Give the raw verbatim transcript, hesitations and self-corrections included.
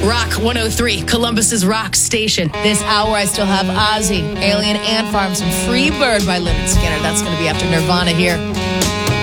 Rock one oh three, Columbus's rock station. This hour, I still have Ozzy, Alien Ant Farms, and Free Bird by Lynyrd Skynyrd. That's going to be after Nirvana here.